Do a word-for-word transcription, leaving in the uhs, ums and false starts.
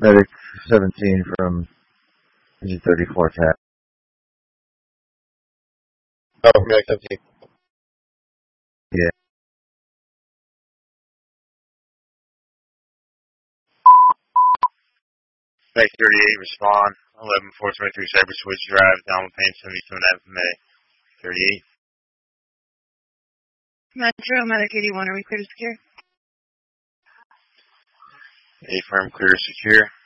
Medic seventeen from engine thirty-four tap. Oh, Medic seventeen. Yeah. Medic thirty-eight, respond. eleven four twenty-three Cyber Switch Drive, down pain seventy-two and a half from May. thirty-eight. Metro, Medic eighty-one, are we clear to secure? A firm clear to secure.